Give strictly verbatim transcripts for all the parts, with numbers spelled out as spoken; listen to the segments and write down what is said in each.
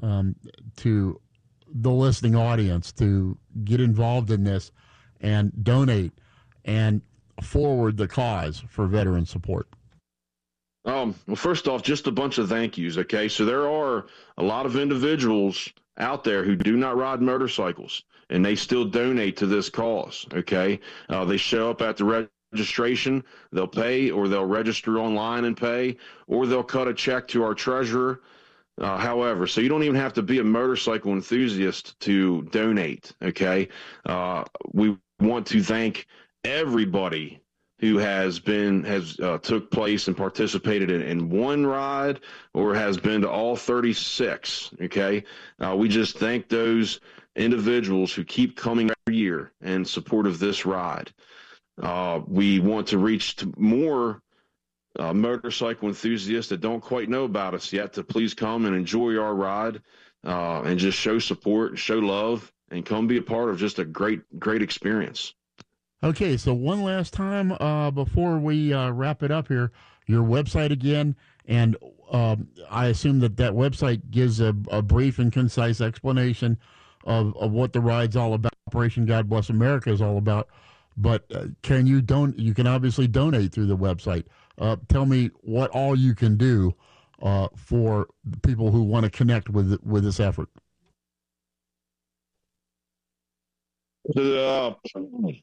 um, to the listening audience to get involved in this and donate and forward the cause for veteran support? Um, well, first off, just a bunch of thank yous, okay? So there are a lot of individuals out there who do not ride motorcycles, and they still donate to this cause, okay? Uh, they show up at the registration, they'll pay, or they'll register online and pay, or they'll cut a check to our treasurer. Uh, however, so you don't even have to be a motorcycle enthusiast to donate, okay? Uh, we want to thank everybody who has been, has uh, took place and participated in, in one ride or has been to all thirty-six, okay? Uh, we just thank those individuals who keep coming every year in support of this ride. Uh, we want to reach to more uh, motorcycle enthusiasts that don't quite know about us yet to please come and enjoy our ride uh, and just show support, show love, and come be a part of just a great, great experience. Okay, so one last time uh, before we uh, wrap it up here, your website again, and um, I assume that that website gives a, a brief and concise explanation of, of what the ride's all about, Operation God Bless America is all about, but uh, can you don't? You can obviously donate through the website. Uh, tell me what all you can do uh, for people who want to connect with with this effort. The, uh,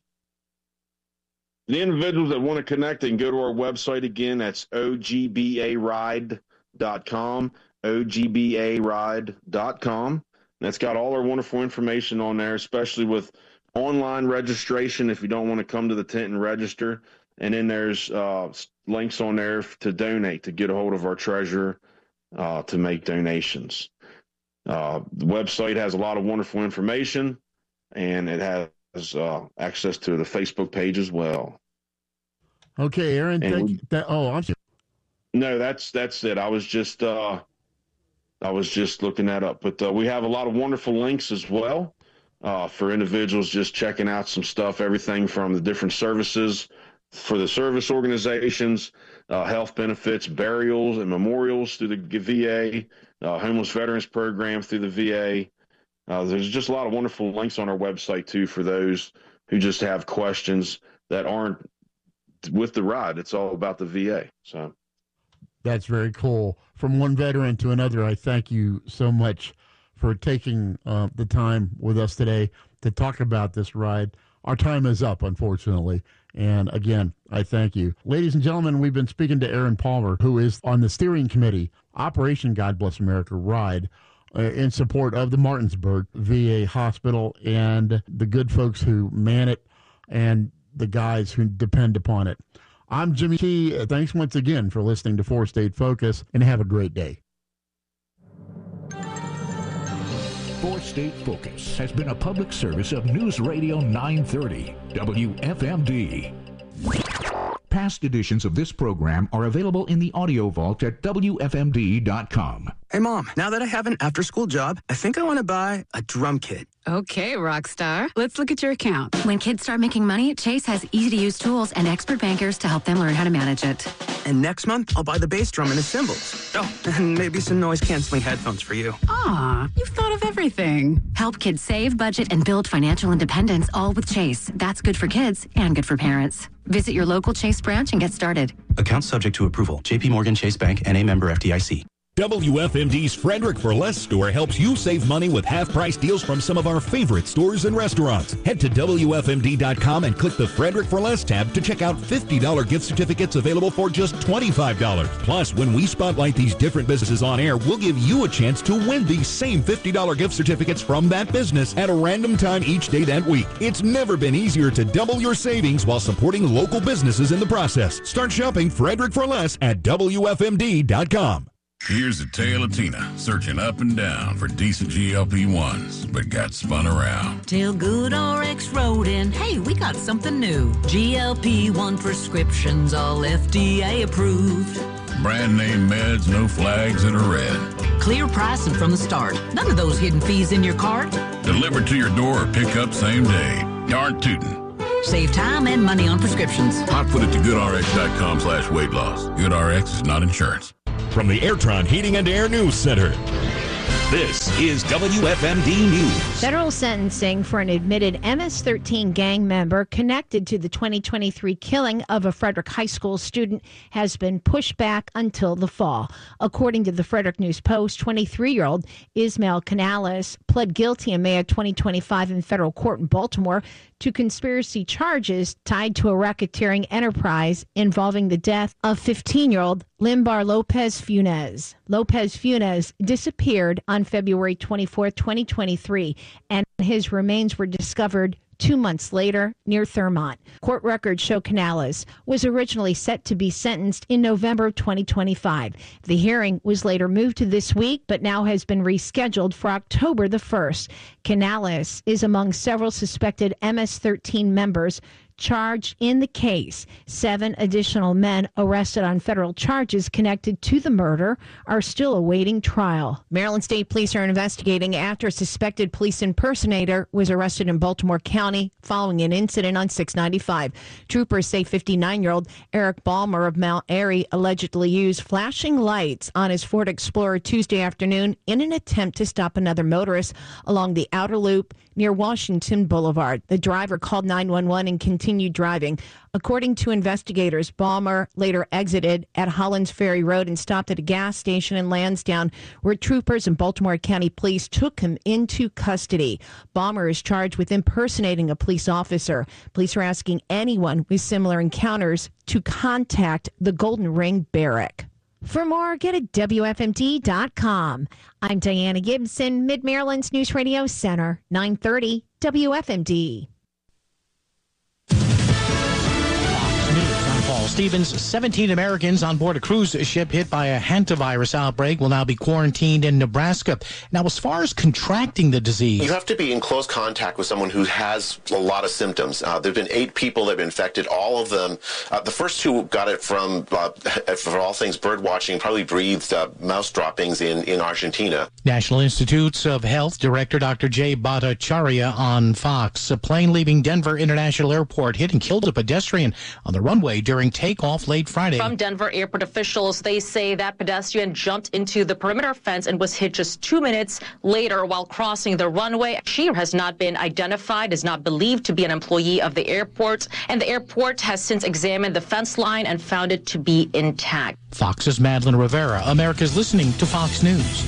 the individuals that want to connect, they can go to our website again. That's O G B A ride dot com, O G B A ride dot com. That's got all our wonderful information on there, especially with online registration if you don't want to come to the tent and register. And then there's uh, links on there to donate, to get a hold of our treasurer uh, to make donations. Uh, the website has a lot of wonderful information, and it has uh, access to the Facebook page as well. Okay, Aaron. Thank we, you. That, oh, I'm sorry. No, that's that's it. I was just uh, I was just looking that up. But uh, we have a lot of wonderful links as well uh, for individuals just checking out some stuff. Everything from the different services for the service organizations, uh, health benefits, burials, and memorials through the V A, uh, homeless veterans program through the V A. Uh, there's just a lot of wonderful links on our website, too, for those who just have questions that aren't with the ride. It's all about the V A. So that's very cool. From one veteran to another, I thank you so much for taking uh, the time with us today to talk about this ride. Our time is up, unfortunately. And again, I thank you. Ladies and gentlemen, we've been speaking to Aaron Palmer, who is on the steering committee, Operation God Bless America Ride, uh, in support of the Martinsburg V A Hospital and the good folks who man it and the guys who depend upon it. I'm Jimmy Key. Thanks once again for listening to Four State Focus, and have a great day. Four State Focus has been a public service of News Radio nine thirty, W F M D. Past editions of this program are available in the audio vault at W F M D dot com. Hey, Mom, now that I have an after-school job, I think I want to buy a drum kit. Okay, Rockstar. Let's look at your account. When kids start making money, Chase has easy-to-use tools and expert bankers to help them learn how to manage it. And next month, I'll buy the bass drum and the cymbals. Oh, and maybe some noise-canceling headphones for you. Aw, you've thought of everything. Help kids save, budget, and build financial independence, all with Chase. That's good for kids and good for parents. Visit your local Chase branch and get started. Account subject to approval. J P Morgan Chase Bank, N A member F D I C. W F M D's Frederick for Less store helps you save money with half-price deals from some of our favorite stores and restaurants. Head to W F M D dot com and click the Frederick for Less tab to check out fifty dollars gift certificates available for just twenty-five dollars. Plus, when we spotlight these different businesses on air, we'll give you a chance to win these same fifty dollars gift certificates from that business at a random time each day that week. It's never been easier to double your savings while supporting local businesses in the process. Start shopping Frederick for Less at W F M D dot com. Here's a tale of Tina searching up and down for decent G L P ones, but got spun around. Till GoodRx wrote in, hey, we got something new. G L P one prescriptions, all F D A approved. Brand name meds, no flags that are red. Clear pricing from the start. None of those hidden fees in your cart. Delivered to your door or pick up same day. Darn tootin'. Save time and money on prescriptions. I'll put it to GoodRx dot com slash weight loss. GoodRx is not insurance. From the Airtron Heating and Air News Center. This is W F M D News. Federal sentencing for an admitted M S thirteen gang member connected to the twenty twenty-three killing of a Frederick High School student has been pushed back until the fall. According to the Frederick News Post, twenty-three-year-old Ismael Canales pled guilty in May of twenty twenty-five in federal court in Baltimore to conspiracy charges tied to a racketeering enterprise involving the death of fifteen-year-old Limbar Lopez Funes. Lopez Funes disappeared on February twenty-fourth, twenty twenty-three, and his remains were discovered two months later near Thurmont. Court records show Canales was originally set to be sentenced in November of twenty twenty-five. The hearing was later moved to this week, but now has been rescheduled for October the first. Canales is among several suspected M S thirteen members charged in the case. Seven additional men arrested on federal charges connected to the murder are still awaiting trial. Maryland State Police are investigating after a suspected police impersonator was arrested in Baltimore County following an incident on six ninety-five. Troopers say fifty-nine-year-old Eric Balmer of Mount Airy allegedly used flashing lights on his Ford Explorer Tuesday afternoon in an attempt to stop another motorist along the outer loop near Washington Boulevard. The driver called nine one one and continued driving. According to investigators, Balmer later exited at Hollands Ferry Road and stopped at a gas station in Lansdowne, where troopers and Baltimore County Police took him into custody. Balmer is charged with impersonating a police officer. Police are asking anyone with similar encounters to contact the Golden Ring Barrack. For more, get at W F M D dot com. I'm Diana Gibson, Mid-Maryland's News Radio Center, nine thirty W F M D. Paul Stevens. seventeen Americans on board a cruise ship hit by a hantavirus outbreak will now be quarantined in Nebraska. Now, as far as contracting the disease, you have to be in close contact with someone who has a lot of symptoms. Uh, there have been eight people that have been infected. All of them, uh, the first two got it from, uh, for all things bird watching, probably breathed uh, mouse droppings in, in Argentina. National Institutes of Health Director Doctor Jay Bhattacharya on Fox. A plane leaving Denver International Airport hit and killed a pedestrian on the runway during takeoff late Friday. From Denver airport officials, they say that pedestrian jumped into the perimeter fence and was hit just two minutes later while crossing the runway. She has not been identified, is not believed to be an employee of the airport, and the airport has since examined the fence line and found it to be intact. Fox's Madeline Rivera. America's listening to Fox News.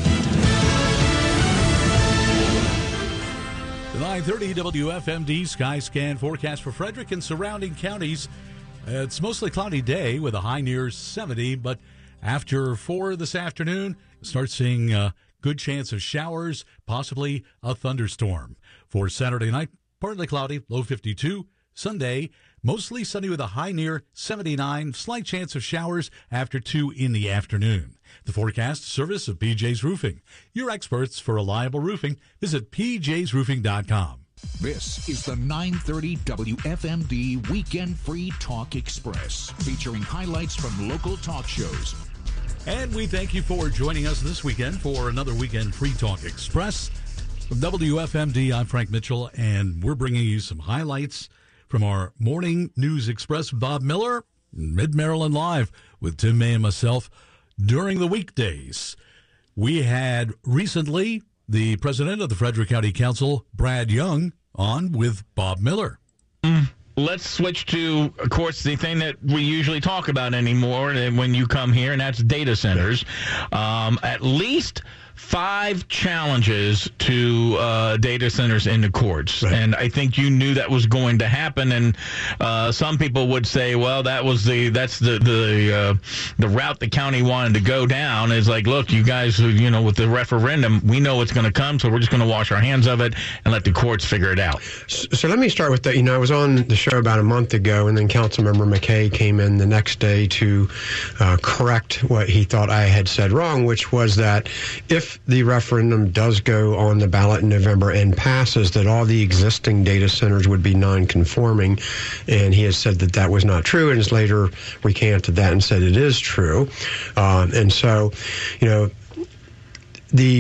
nine thirty W F M D Sky Scan forecast for Frederick and surrounding counties. It's mostly cloudy day with a high near seventy, but after four this afternoon, start seeing a good chance of showers, possibly a thunderstorm. For Saturday night, partly cloudy, low fifty-two. Sunday, mostly sunny with a high near seventy-nine, slight chance of showers after two in the afternoon. The forecast service of P J's Roofing. Your experts for reliable roofing. Visit P Js roofing dot com. This is the nine thirty W F M D Weekend Free Talk Express, featuring highlights from local talk shows. And we thank you for joining us this weekend for another Weekend Free Talk Express. From W F M D, I'm Frank Mitchell, and we're bringing you some highlights from our Morning News Express. Bob Miller, Mid-Maryland Live with Tim May and myself during the weekdays. We had recently the president of the Frederick County Council, Brad Young, on with Bob Miller. Mm, let's switch to, of course, the thing that we usually talk about anymore when you come here, and that's data centers. Um, at least five challenges to uh, data centers in the courts. Right. And I think you knew that was going to happen. And uh, some people would say, well, that was the that's the the uh, the route the county wanted to go down. Is like, look, you guys, you know, with the referendum, we know it's going to come, so we're just going to wash our hands of it and let the courts figure it out. So, so let me start with that. You know, I was on the show about a month ago, and then Councilmember McKay came in the next day to uh, correct what he thought I had said wrong, which was that if the referendum does go on the ballot in November and passes, that all the existing data centers would be non-conforming, and he has said that that was not true and has later recanted that and said it is true. Um, and so, you know, the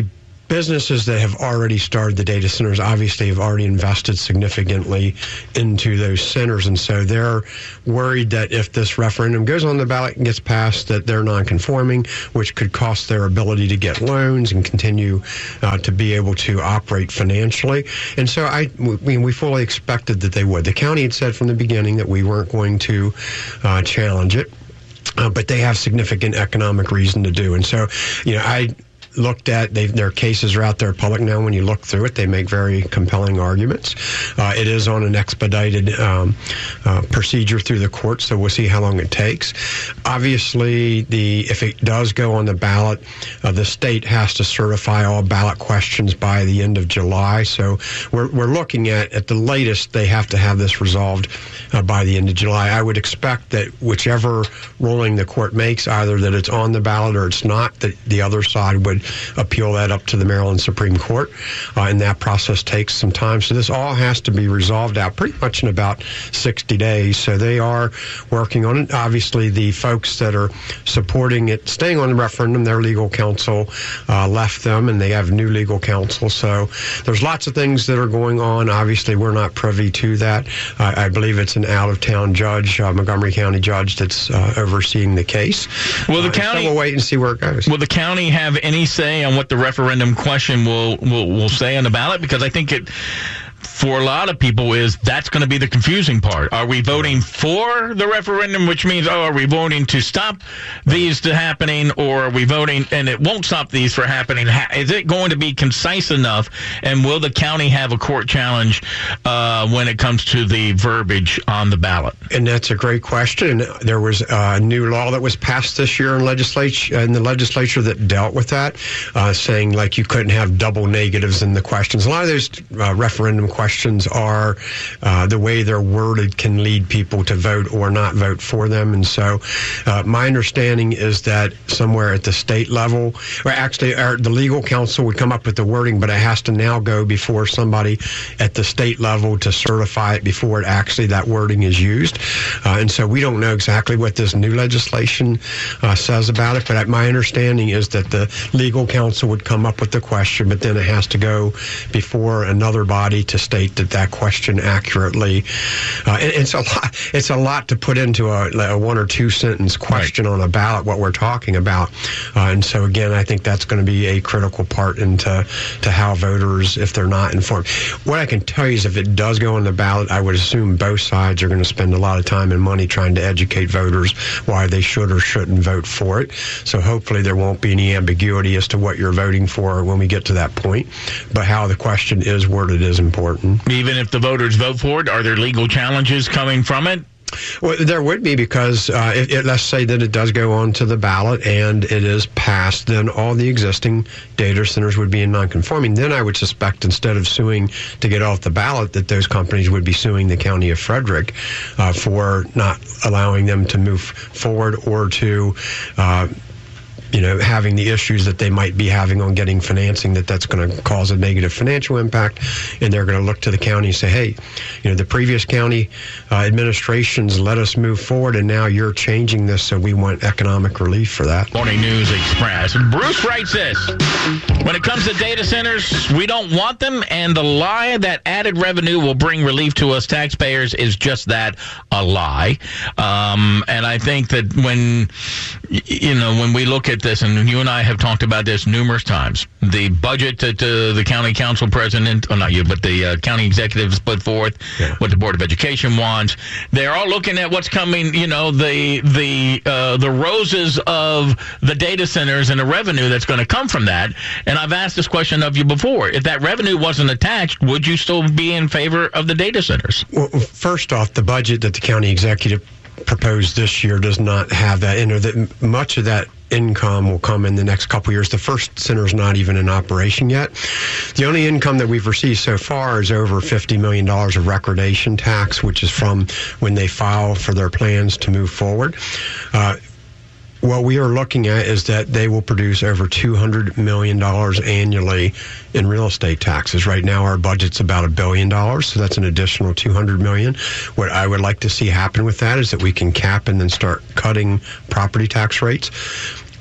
businesses that have already started the data centers obviously have already invested significantly into those centers, and so they're worried that if this referendum goes on the ballot and gets passed, that they're non-conforming, which could cost their ability to get loans and continue uh, to be able to operate financially. And so I, we, we fully expected that they would. The county had said from the beginning that we weren't going to uh, challenge it, uh, but they have significant economic reason to do. And so, you know, I looked at, they, their cases are out there public now. When you look through it, they make very compelling arguments. Uh, it is on an expedited um, uh, procedure through the court, so we'll see how long it takes. Obviously, the if it does go on the ballot, uh, the state has to certify all ballot questions by the end of July. So we're, we're looking at, at the latest, they have to have this resolved uh, by the end of July. I would expect that whichever ruling the court makes, either that it's on the ballot or it's not, that the other side would appeal that up to the Maryland Supreme Court, uh, and that process takes some time. So this all has to be resolved out pretty much in about sixty days. So they are working on it. Obviously, the folks that are supporting it, staying on the referendum, their legal counsel uh, left them, and they have new legal counsel. So there's lots of things that are going on. Obviously, we're not privy to that. Uh, I believe it's an out-of-town judge, uh, Montgomery County judge, that's uh, overseeing the case. Will the uh, county? So we'll wait and see where it goes. Will the county have any say on what the referendum question will, will, will say on the ballot? Because I think it, for a lot of people, is that's going to be the confusing part. Are we voting for the referendum, which means, oh, are we voting to stop these to happening, or are we voting and it won't stop these from happening? Is it going to be concise enough, and will the county have a court challenge uh, when it comes to the verbiage on the ballot? And that's a great question. There was a new law that was passed this year in legislature in the legislature that dealt with that, uh, saying like you couldn't have double negatives in the questions. A lot of those uh, referendum questions are uh, the way they're worded can lead people to vote or not vote for them. And so uh, my understanding is that somewhere at the state level, or actually our, the legal counsel would come up with the wording, but it has to now go before somebody at the state level to certify it before it actually that wording is used. Uh, and so we don't know exactly what this new legislation uh, says about it, but my understanding is that the legal counsel would come up with the question, but then it has to go before another body to state that that question accurately. Uh, and it's a lot. It's a lot to put into a, a one or two sentence question right on a ballot. What we're talking about, uh, and so again, I think that's going to be a critical part into to how voters, if they're not informed. What I can tell you is, if it does go on the ballot, I would assume both sides are going to spend a lot of time and money trying to educate voters why they should or shouldn't vote for it. So hopefully there won't be any ambiguity as to what you're voting for when we get to that point. But how the question is worded is important. Even if the voters vote for it, are there legal challenges coming from it? Well, there would be, because uh, it, it, let's say that it does go on to the ballot and it is passed, then all the existing data centers would be in non-conforming. Then I would suspect, instead of suing to get off the ballot, that those companies would be suing the county of Frederick uh, for not allowing them to move forward or to uh, you know, having the issues that they might be having on getting financing, that that's going to cause a negative financial impact. And they're going to look to the county and say, hey, you know, the previous county uh, administrations let us move forward, and now you're changing this, so we want economic relief for that. Morning News Express. Bruce writes this: when it comes to data centers, we don't want them, and the lie that added revenue will bring relief to us taxpayers is just that, a lie. Um, and I think that when, you know, when we look at this, and you and I have talked about this numerous times, the budget that uh, the county council president, or not you, but the uh, county executives put forth, yeah. what the Board of Education wants, they're all looking at what's coming, you know, the the uh, the roses of the data centers and the revenue that's going to come from that. And I've asked this question of you before: if that revenue wasn't attached, would you still be in favor of the data centers? Well, first off, the budget that the county executive proposed this year does not have that in there. That much of that income will come in the next couple of years. The first center is not even in operation yet. The only income that we've received so far is over fifty million dollars of recordation tax, which is from when they file for their plans to move forward. Uh, what we are looking at is that they will produce over two hundred million dollars annually in real estate taxes. Right now, our budget's about a billion dollars, so that's an additional two hundred million dollars. What I would like to see happen with that is that we can cap and then start cutting property tax rates.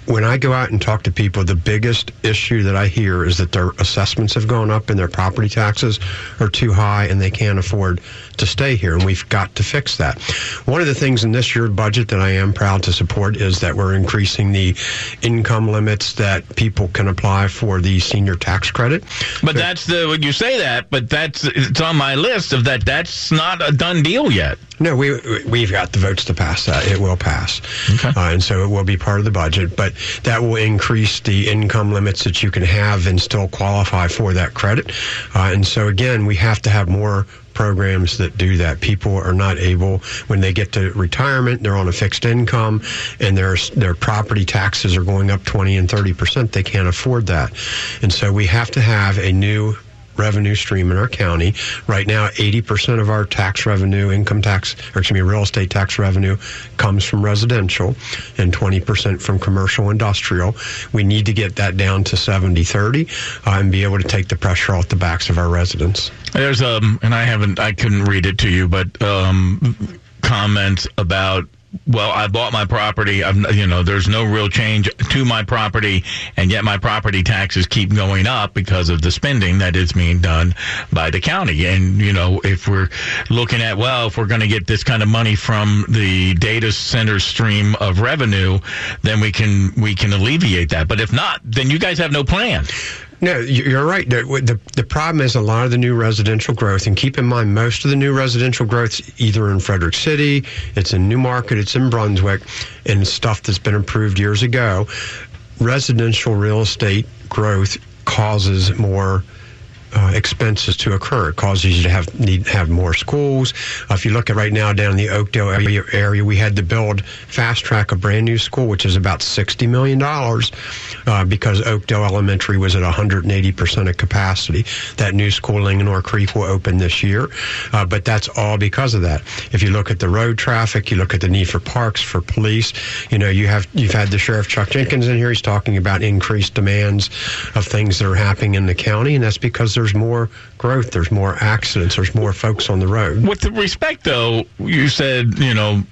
when I go out and talk to people, the biggest issue that I hear is that their assessments have gone up and their property taxes are too high and they can't afford to stay here, and we've got to fix that. One of the things in this year's budget that I am proud to support is that we're increasing the income limits that people can apply for the senior tax credit. But that's the, when you say that, but that's, it's on my list of that, that's not a done deal yet. No, we, we've got the votes to pass that. It will pass. Okay. Uh, and so it will be part of the budget, but that will increase the income limits that you can have and still qualify for that credit. Uh, and so, again, we have to have more programs that do that. People are not able, when they get to retirement, they're on a fixed income, and their their property taxes are going up twenty and thirty percent. They can't afford that. And so we have to have a new revenue stream in our county. Right now, eighty percent of our tax revenue, income tax, or excuse me, real estate tax revenue comes from residential and twenty percent from commercial industrial. We need to get that down to seventy thirty uh, and be able to take the pressure off the backs of our residents. There's, um, and I haven't, I couldn't read it to you, but um, comments about, well, I bought my property. I'm, you know, there's no real change to my property, and yet my property taxes keep going up because of the spending that is being done by the county. And, you know, if we're looking at, well, if we're going to get this kind of money from the data center stream of revenue, then we can we can alleviate that. But if not, then you guys have no plan. No, you're right. The, the, the problem is a lot of the new residential growth, and keep in mind, most of the new residential growth's either in Frederick City, it's in Newmarket, it's in Brunswick, and stuff that's been approved years ago. Residential real estate growth causes more Uh, expenses to occur. It causes you to have need to have more schools. Uh, if you look at right now down in the Oakdale area, area we had to build Fast Track, a brand new school, which is about sixty million dollars uh, because Oakdale Elementary was at one hundred eighty percent of capacity. That new school in Linganore Creek will open this year, uh, but that's all because of that. If you look at the road traffic, you look at the need for parks, for police, you know, you have, you've had the Sheriff Chuck Jenkins in here. He's talking about increased demands of things that are happening in the county, and that's because there's more growth, there's more accidents, there's more folks on the road. With respect, though, you said, you know,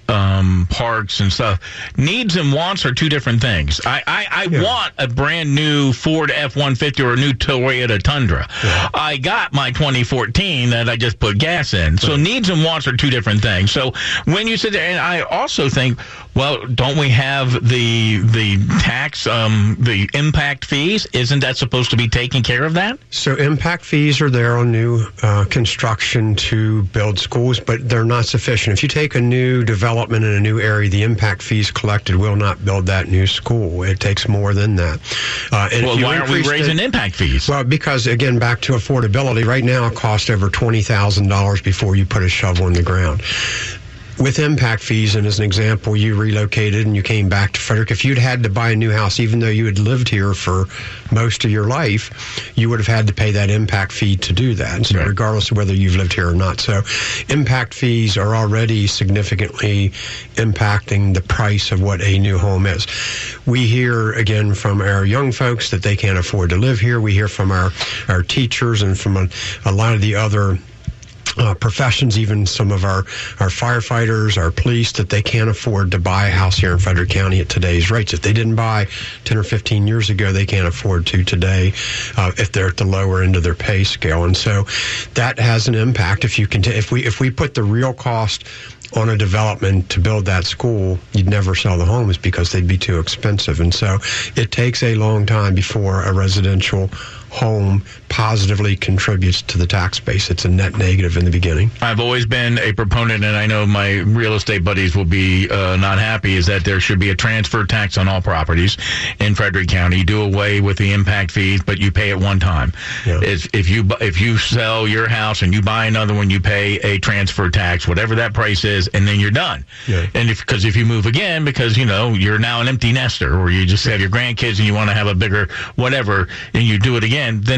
um, parks and stuff. Needs and wants are two different things. I, I, I yeah. want a brand new Ford F one fifty or a new Toyota Tundra. Yeah. I got my twenty fourteen that I just put gas in. So right. Needs and wants are two different things. So when you sit there, and I also think, well, don't we have the the tax, um, the impact fees? Isn't that supposed to be taking care of that? So impact fees are there on new uh, construction to build schools, but they're not sufficient. If you take a new development in a new area, the impact fees collected will not build that new school. It takes more than that. Uh, and well, why aren't we raising the, impact fees? Well, because, again, back to affordability, right now it costs over twenty thousand dollars before you put a shovel in the ground. With impact fees, and as an example, you relocated and you came back to Frederick. If you'd had to buy a new house, even though you had lived here for most of your life, you would have had to pay that impact fee to do that. And so right. regardless of whether you've lived here or not. So impact fees are already significantly impacting the price of what a new home is. We hear, again, from our young folks that they can't afford to live here. We hear from our, our teachers and from a, a lot of the other Uh, professions, even some of our, our firefighters, our police, that they can't afford to buy a house here in Frederick County at today's rates. If they didn't buy ten or fifteen years ago, they can't afford to today uh, if they're at the lower end of their pay scale. And so that has an impact. If you can, t- if we if we put the real cost on a development to build that school, you'd never sell the homes because they'd be too expensive. And so it takes a long time before a residential home positively contributes to the tax base. It's a net negative in the beginning. I've always been a proponent, and I know my real estate buddies will be uh, not happy, is that there should be a transfer tax on all properties in Frederick County. You do away with the impact fees, but you pay it one time. Yeah. If, if you if you sell your house and you buy another one, you pay a transfer tax, whatever that price is, and then you're done. Yeah. And if because if you move again, because you know you're now an empty nester, or you just have your grandkids and you want to have a bigger whatever, and you do it again, then there's no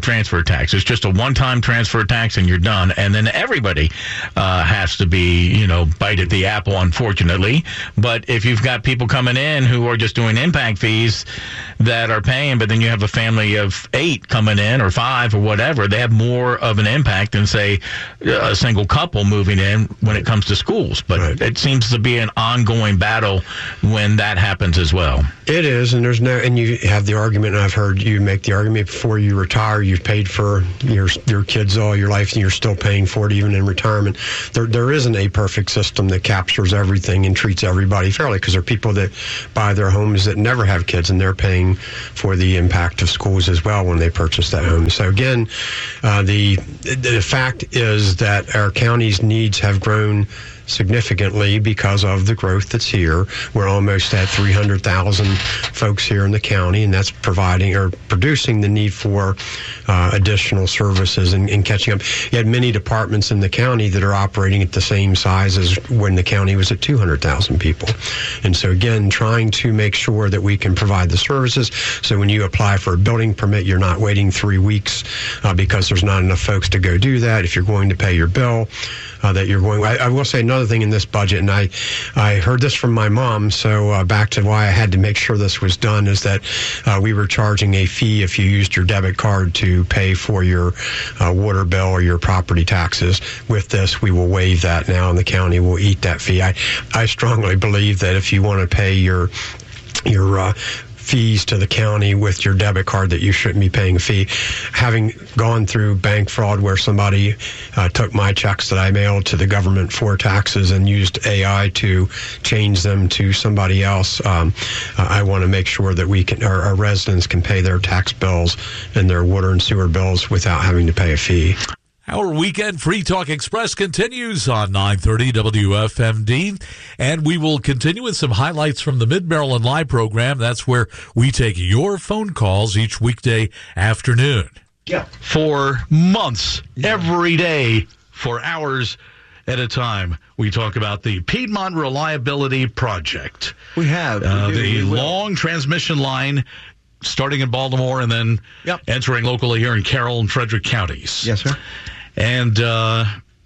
transfer tax. It's just a one-time transfer tax, and you're done. And then everybody uh, has to be, you know, bite at the apple, unfortunately. But if you've got people coming in who are just doing impact fees that are paying, but then you have a family of eight coming in or five or whatever, they have more of an impact than, say, a single couple moving in when it comes to schools. But right. It seems to be an ongoing battle when that happens as well. It is, and there's no, and you have the argument, and I've heard you make the argument, before you retire, you've paid for your your kids all your life, and you're still paying for it even in retirement. There there isn't a perfect system that captures everything and treats everybody fairly, because there are people that buy their homes that never have kids, and they're paying for the impact of schools as well when they purchase that home. So again, uh, the the fact is that our county's needs have grown significantly because of the growth that's here. We're almost at three hundred thousand folks here in the county, and that's providing or producing the need for uh, additional services and, and catching up. You had many departments in the county that are operating at the same size as when the county was at two hundred thousand people. And so again, trying to make sure that we can provide the services. So when you apply for a building permit, you're not waiting three weeks uh, because there's not enough folks to go do that. If you're going to pay your bill, Uh, that you're going. I, I will say another thing in this budget, and I, I heard this from my mom. So uh, back to why I had to make sure this was done is that uh, we were charging a fee if you used your debit card to pay for your uh, water bill or your property taxes. With this, we will waive that now, and the county will eat that fee. I, I strongly believe that if you want to pay your your uh, fees to the county with your debit card, that you shouldn't be paying a fee. Having gone through bank fraud where somebody uh, took my checks that I mailed to the government for taxes and used A I to change them to somebody else, um, uh, I want to make sure that we can, our, our residents can pay their tax bills and their water and sewer bills without having to pay a fee. Our weekend Free Talk Express continues on nine thirty W F M D, and we will continue with some highlights from the Mid-Maryland Live program. That's where we take your phone calls each weekday afternoon. Yeah. For months, every day, for hours at a time, we talk about the Piedmont Reliability Project. We have. Uh, we do, the we long transmission line starting in Baltimore and then yep. entering locally here in Carroll and Frederick counties. Yes, sir. And uh,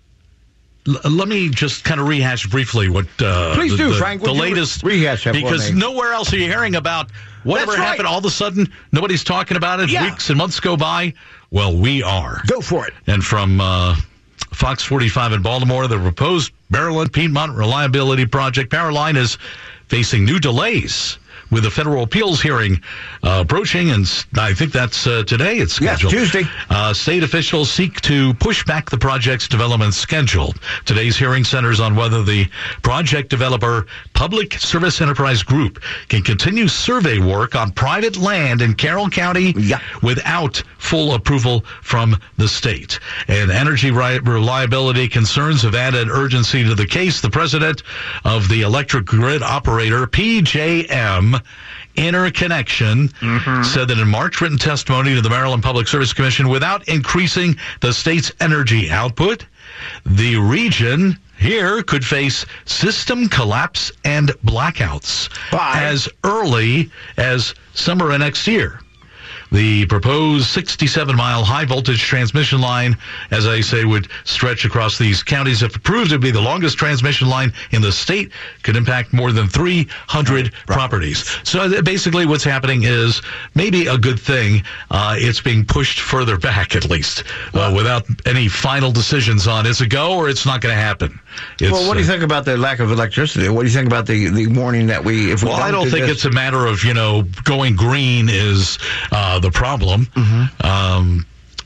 l- let me just kind of rehash briefly what uh, Please the, do, the, Frank. the latest re- rehash that because for me. nowhere else are you hearing about whatever That's happened. right. All of a sudden, nobody's talking about it. Yeah. Weeks and months go by. Well, we are. Go for it. And from uh, Fox forty-five in Baltimore, the proposed Maryland Piedmont Reliability Project power line is facing new delays, with the federal appeals hearing uh, approaching, and I think that's uh, today it's scheduled. Yes, Tuesday. Uh, state officials seek to push back the project's development schedule. Today's hearing centers on whether the project developer Public Service Enterprise Group can continue survey work on private land in Carroll County yeah. without full approval from the state. And energy reliability concerns have added urgency to the case. The president of the electric grid operator, P J M Interconnection, mm-hmm. said that in March written testimony to the Maryland Public Service Commission, without increasing the state's energy output, the region here could face system collapse and blackouts Bye. as early as summer of next year. The proposed sixty-seven mile high-voltage transmission line, as I say, would stretch across these counties. If approved, it would be the longest transmission line in the state, could impact more than three hundred right. properties. So basically what's happening is maybe a good thing. Uh, it's being pushed further back, at least, uh, without any final decisions on is it go or it's not going to happen. It's, well, what do you think about the lack of electricity? What do you think about the, the warning that we... If we well, don't I don't do think this, it's a matter of, you know, going green is... Uh, the problem. Mm-hmm. Um,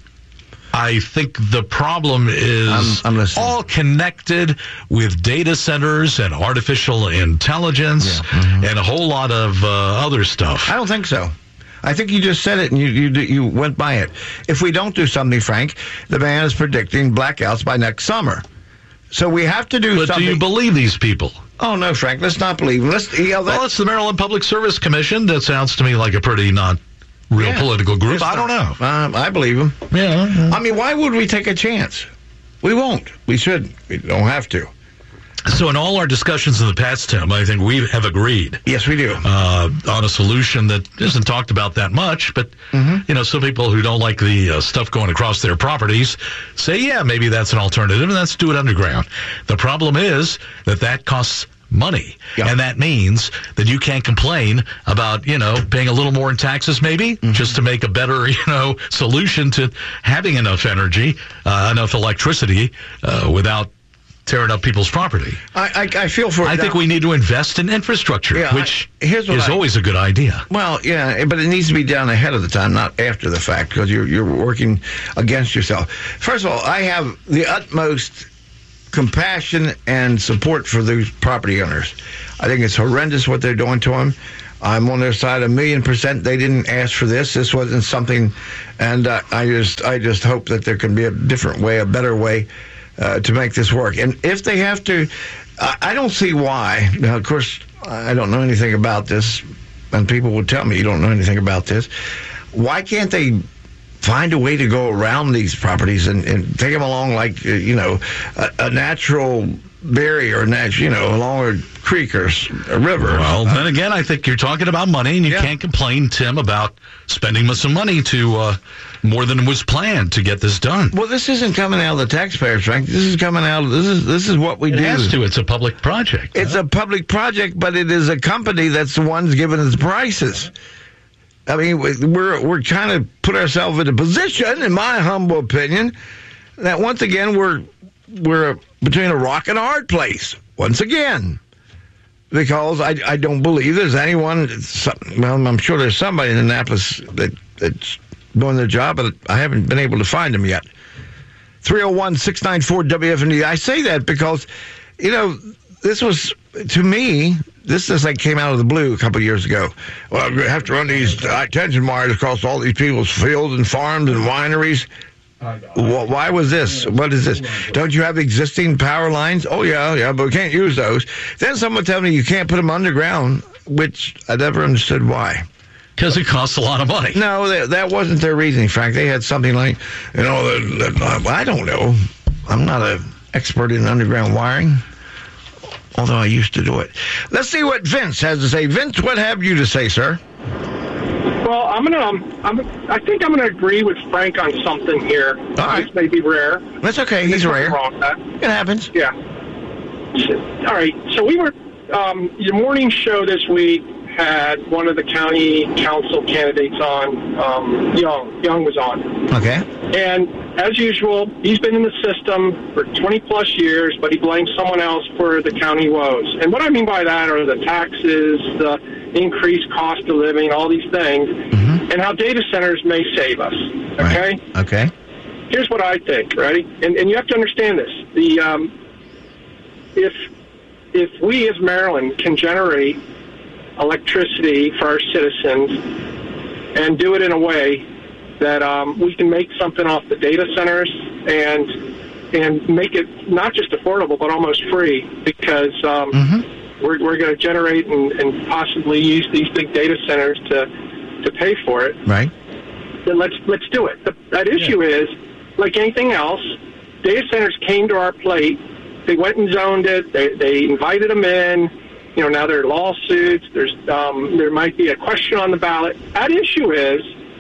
I think the problem is I'm, I'm all connected with data centers and artificial intelligence yeah. mm-hmm. and a whole lot of uh, other stuff. I don't think so. I think you just said it and you, you you went by it. If we don't do something, Frank, the man is predicting blackouts by next summer. So we have to do but something. But do you believe these people? Oh, no, Frank. Let's not believe them. Let's, you know, that... Well, it's the Maryland Public Service Commission. That sounds to me like a pretty not... real yeah. political group. I don't know. Um, I believe him. Yeah, yeah. I mean, why would we take a chance? We won't. We shouldn't. We don't have to. So in all our discussions in the past, Tim, I think we have agreed. Yes, we do. Uh, on a solution that isn't talked about that much, but, mm-hmm. you know, some people who don't like the uh, stuff going across their properties say, yeah, maybe that's an alternative, and let's do it underground. The problem is that that costs money. Yeah. And that means that you can't complain about, you know, paying a little more in taxes maybe, mm-hmm. just to make a better, you know, solution to having enough energy, uh, enough electricity uh, without tearing up people's property. I, I, I feel for. I now. think we need to invest in infrastructure, yeah, which I, here's what is I, always a good idea. Well, yeah, but it needs to be done ahead of the time, not after the fact, because you're you're working against yourself. First of all, I have the utmost compassion and support for these property owners. I think it's horrendous what they're doing to them. I'm on their side a million percent. They didn't ask for this. This wasn't something, and uh, I just I just hope that there can be a different way, a better way. Uh, to make this work. And if they have to, I, I don't see why. Now, of course, I don't know anything about this, and people will tell me you don't know anything about this. Why can't they find a way to go around these properties and, and take them along like, uh, you know, a, a natural barrier, or nat- you know, along a creek or a river? Well, uh, then again, I think you're talking about money, and you yeah. can't complain, Tim, about spending some money to uh, more than was planned to get this done. Well, this isn't coming out of the taxpayers, Frank. This is coming out of, this is this is what we it do. It has to. It's a public project. It's huh? a public project, but it is a company that's the one's giving us prices. I mean, we're we're trying to put ourselves in a position, in my humble opinion, that once again we're we're between a rock and a hard place. Once again. Because I, I don't believe there's anyone, well, I'm sure there's somebody in Annapolis that, that's doing their job, but I haven't been able to find them yet. three oh one, six nine four, W F M D. I say that because, you know, this was, to me, this just like came out of the blue a couple of years ago. Well, we have to run these high tension wires across all these people's fields and farms and wineries. Well, why was this? What is this? Don't you have existing power lines? Oh, yeah, yeah, but we can't use those. Then someone tell me you can't put them underground, which I never understood why. Because it costs a lot of money. No, that, that wasn't their reasoning, Frank. They had something like, you know, that, that, I don't know. I'm not an expert in underground wiring, although I used to do it. Let's see what Vince has to say. Vince, what have you to say, sir? Well, I'm gonna. Um, I'm. I think I'm gonna agree with Frank on something here. All right. This may be rare. That's okay. He's There's rare. Wrong with that. It happens. Yeah. All right. So we were. Um, your morning show this week had one of the county council candidates on. Um, Young. Young was on. Okay. And as usual, he's been in the system for twenty plus years, but he blames someone else for the county woes. And what I mean by that are the taxes, the increased cost of living, all these things, mm-hmm. and how data centers may save us. Okay? Right. Okay. Here's what I think, right? And, and you have to understand this. The um, if if we as Maryland can generate electricity for our citizens and do it in a way that um, we can make something off the data centers and and make it not just affordable but almost free, because um, mm-hmm. We're, we're going to generate and, and possibly use these big data centers to to pay for it. Right. Then let's let's do it. The, that issue yeah. is, like anything else, data centers came to our plate. They went and zoned it. They they invited them in. You know, now there are lawsuits. There's um, there might be a question on the ballot. That issue is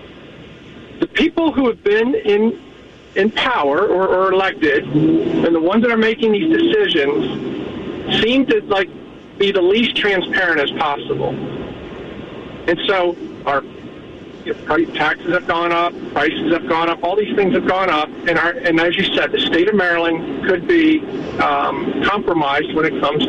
the people who have been in in power or, or elected, and the ones that are making these decisions, seem to like. be the least transparent as possible. And so our you know, taxes have gone up, prices have gone up, all these things have gone up, and our, and as you said, the state of Maryland could be um, compromised when it comes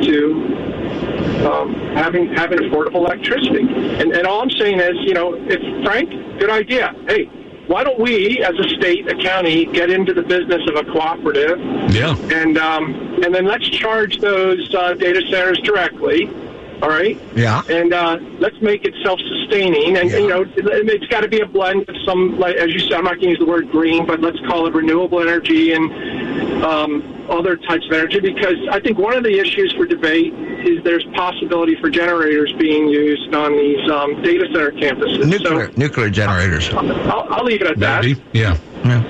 to um, having having affordable electricity. And, and all I'm saying is, you know, if Frank, good idea. Hey, why don't we, as a state, a county, get into the business of a cooperative? Yeah. And um, and then let's charge those uh, data centers directly. All right. Yeah. And uh, let's make it self-sustaining. And, yeah. you know, it, it's got to be a blend of some, like, as you said, I'm not going to use the word green, but let's call it renewable energy and um, other types of energy, because I think one of the issues for debate is there's possibility for generators being used on these um, data center campuses. Nuclear, so, nuclear generators. I'll, I'll leave it at Maybe. that. Yeah. Yeah.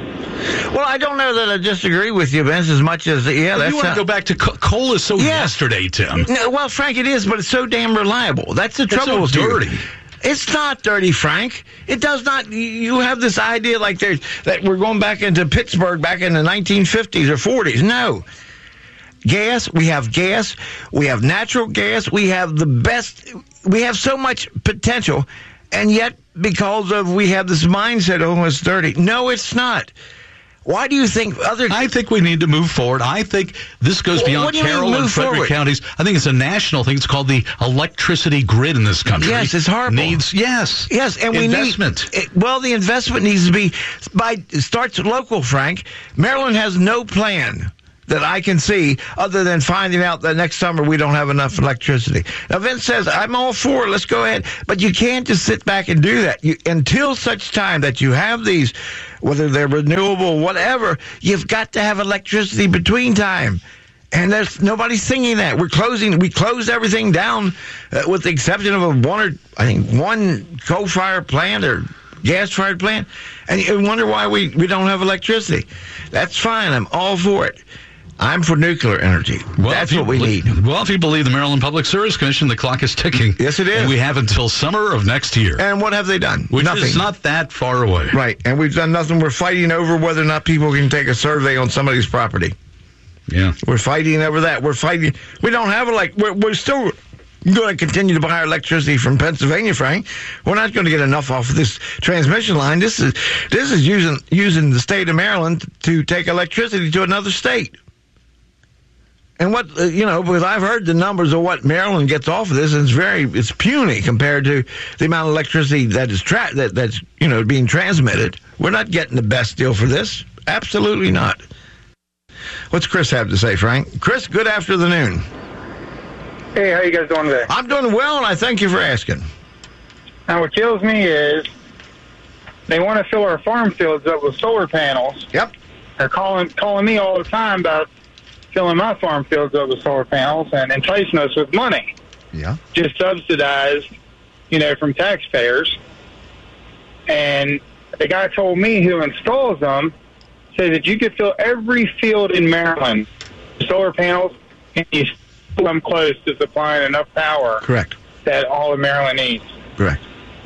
Well, I don't know that I disagree with you, Vince, as much as, yeah, well, that's... You want to go back to co- coal is so yeah. yesterday, Tim. No, well, Frank, it is, but it's so damn reliable. That's the It's trouble so with you. dirty. It's not dirty, Frank. It does not. You have this idea like there's, that we're going back into Pittsburgh back in the nineteen fifties or forties. No. Gas, we have gas, we have natural gas, we have the best, we have so much potential, and yet because of we have this mindset, oh, it's dirty. No, it's not. Why do you think other... I think we need to move forward. I think this goes Well, beyond what do you mean Carroll and move Frederick forward? counties. I think it's a national thing. It's called the electricity grid in this country. Yes, it's horrible. Needs, yes. Yes, and we investment. need... It, well, the investment needs to be... by it starts local, Frank. Maryland has no plan that I can see other than finding out that next summer we don't have enough electricity. Now, Vince says, I'm all for it. Let's go ahead. But you can't just sit back and do that. You, until such time that you have these, whether they're renewable, whatever, you've got to have electricity between time. And there's nobody's singing that. We're closing. We closed everything down uh, with the exception of a one or, I think, one coal-fired plant or gas-fired plant. And you wonder why we, we don't have electricity. That's fine. I'm all for it. I'm for nuclear energy. Well, That's if you what we believe- need. Well, if you believe the Maryland Public Service Commission, the clock is ticking. Yes, it is. And we have until summer of next year. And what have they done? Which Nothing. is not that far away. Right. And we've done nothing. We're fighting over whether or not people can take a survey on somebody's property. Yeah. We're fighting over that. We're fighting. We don't have, like, we're, we're still going to continue to buy our electricity from Pennsylvania, Frank. We're not going to get enough off of this transmission line. This is this is using using the state of Maryland to take electricity to another state. And what, uh, you know, because I've heard the numbers of what Maryland gets off of this, and it's very, it's puny compared to the amount of electricity that is, tra- that, that's, you know, being transmitted. We're not getting the best deal for this. Absolutely not. What's Chris have to say, Frank? Chris, good afternoon. Hey, how you guys doing today? I'm doing well, and I thank you for asking. Now, what kills me is they want to fill our farm fields up with solar panels. Yep. They're calling calling me all the time about filling my farm fields up with solar panels and enticing us with money. Yeah. Just subsidized, you know, from taxpayers. And the guy told me who installs them said that you could fill every field in Maryland with solar panels and you still come close to supplying enough power. Correct. That all of Maryland needs. Correct.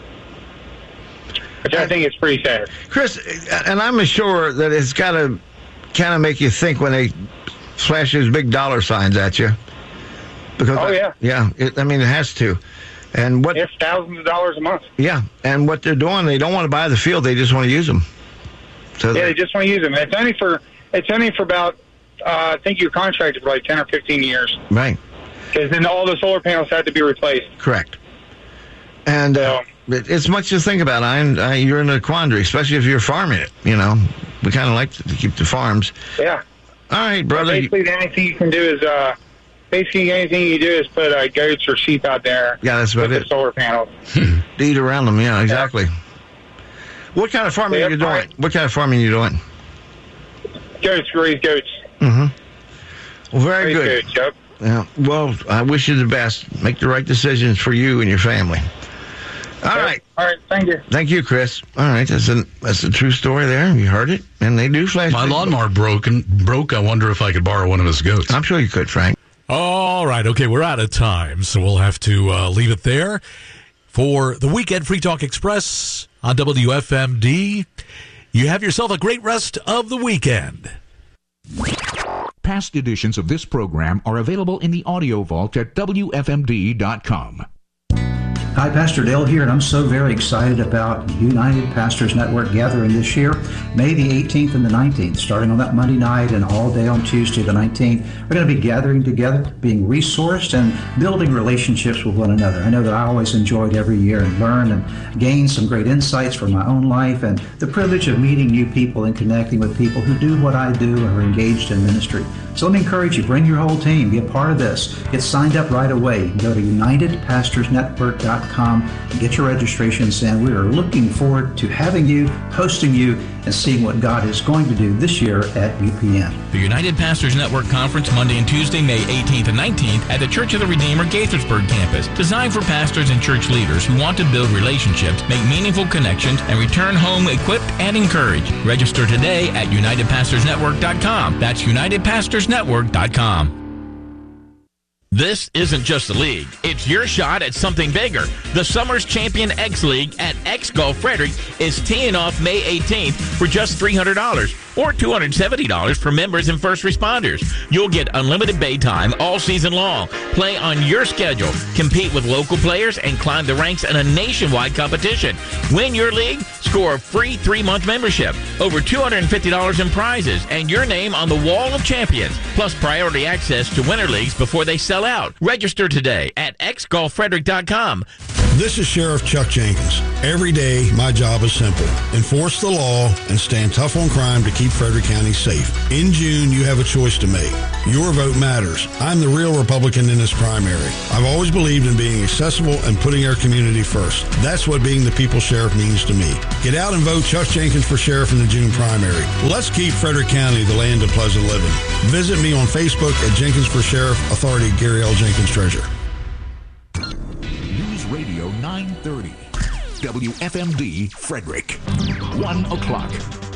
Which I think is pretty sad. Chris, and I'm sure that it's got to kind of make you think when they flash those big dollar signs at you. Because oh, yeah. Yeah, it, I mean, it has to. And what? It's thousands of dollars a month. Yeah, and what they're doing, they don't want to buy the field, they just want to use them. So yeah, they just want to use them. And it's only for, it's only for about, uh, I think you're contracted for like ten or fifteen years. Right. Because then all the solar panels had to be replaced. Correct. And uh, it, it's much to think about. I, I, you're in a quandary, especially if you're farming it. You know, we kind of like to keep the farms. Yeah. All right, brother. Basically, the only thing you can do is, uh, basically, anything you do is put uh, goats or sheep out there. Yeah, that's about with it. The solar panels. To eat around them, yeah, exactly. Yeah. What kind of farming yeah, are you doing? right. What kind of farming are you doing? Goats, raise goats. Mm-hmm. Well, very raise good. Goats, yep. Yeah. Well, I wish you the best. Make the right decisions for you and your family. All yep. right. All right. Thank you. Thank you, Chris. All right. That's a that's a true story there. You heard it, and they do flash. My lawnmower broken broke. I wonder if I could borrow one of his goats. I'm sure you could, Frank. All right. Okay, we're out of time, so we'll have to uh, leave it there for the Weekend Free Talk Express on W F M D. You have yourself a great rest of the weekend. Past editions of this program are available in the audio vault at W F M D dot com. Hi, Pastor Dale here, and I'm so very excited about United Pastors Network gathering this year, May the eighteenth and the nineteenth, starting on that Monday night and all day on Tuesday the nineteenth. We're going to be gathering together, being resourced, and building relationships with one another. I know that I always enjoyed every year and learn and gain some great insights from my own life, and the privilege of meeting new people and connecting with people who do what I do and are engaged in ministry. So let me encourage you, bring your whole team, be a part of this. Get signed up right away. Go to United Pastors Network dot dot com and get your registrations in. We are looking forward to having you, hosting you, and seeing what God is going to do this year at U P N. The United Pastors Network Conference, Monday and Tuesday, May eighteenth and nineteenth at the Church of the Redeemer Gaithersburg campus. Designed for pastors and church leaders who want to build relationships, make meaningful connections, and return home equipped and encouraged. Register today at united pastors network dot com. That's united pastors network dot com. This isn't just a league. It's your shot at something bigger. The Summers Champion X League at X Golf Frederick is teeing off May eighteenth for just three hundred dollars or two hundred seventy dollars for members and first responders. You'll get unlimited bay time all season long. Play on your schedule, compete with local players, and climb the ranks in a nationwide competition. Win your league, score a free three-month membership, over two hundred fifty dollars in prizes, and your name on the Wall of Champions, plus priority access to winter leagues before they sell out. Register today at x golf frederick dot com. This is Sheriff Chuck Jenkins. Every day, my job is simple. Enforce the law and stand tough on crime to keep Frederick County safe. In June, you have a choice to make. Your vote matters. I'm the real Republican in this primary. I've always believed in being accessible and putting our community first. That's what being the people's sheriff means to me. Get out and vote Chuck Jenkins for sheriff in the June primary. Let's keep Frederick County the land of pleasant living. Visit me on Facebook at Jenkins for Sheriff, Authority Gary L. Jenkins, Treasurer. News Radio nine thirty. W F M D Frederick. one o'clock.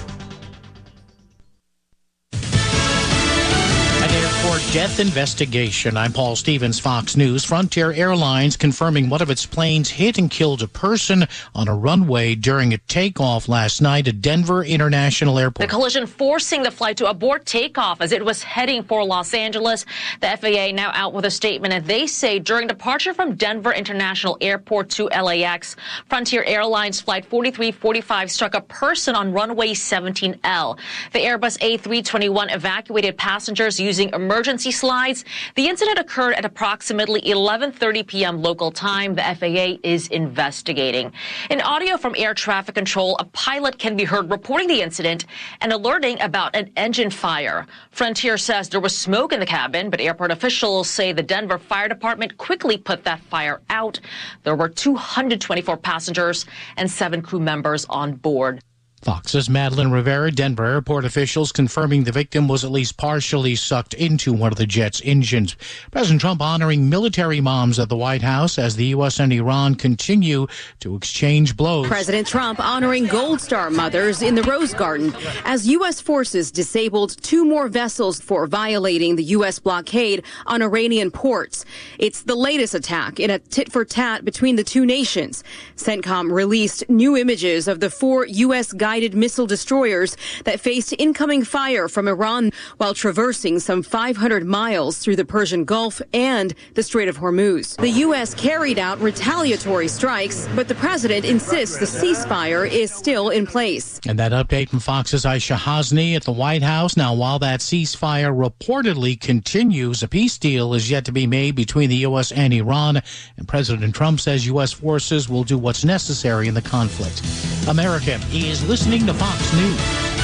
Airport death investigation. I'm Paul Stevens, Fox News. Frontier Airlines confirming one of its planes hit and killed a person on a runway during a takeoff last night at Denver International Airport. The collision forcing the flight to abort takeoff as it was heading for Los Angeles. The F A A now out with a statement, and they say during departure from Denver International Airport to L A X, Frontier Airlines Flight forty-three forty-five struck a person on runway seventeen L. The Airbus A three twenty-one evacuated passengers using emergency slides. The incident occurred at approximately eleven thirty p.m. local time. The F A A is investigating. In audio from air traffic control, a pilot can be heard reporting the incident and alerting about an engine fire. Frontier says there was smoke in the cabin, but airport officials say the Denver Fire Department quickly put that fire out. There were two hundred twenty-four passengers and seven crew members on board. Fox's Madeline Rivera. Denver airport officials confirming the victim was at least partially sucked into one of the jet's engines. President Trump honoring military moms at the White House as the U S and Iran continue to exchange blows. President Trump honoring Gold Star mothers in the Rose Garden as U S forces disabled two more vessels for violating the U S blockade on Iranian ports. It's the latest attack in a tit-for-tat between the two nations. CENTCOM released new images of the four U S guided missile destroyers that faced incoming fire from Iran while traversing some five hundred miles through the Persian Gulf and the Strait of Hormuz. The U S carried out retaliatory strikes, but the president insists the ceasefire is still in place. And that update from Fox's Aisha Hasni at the White House. Now, while that ceasefire reportedly continues, a peace deal is yet to be made between the U S and Iran, and President Trump says U S forces will do what's necessary in the conflict. America is listening to Fox News.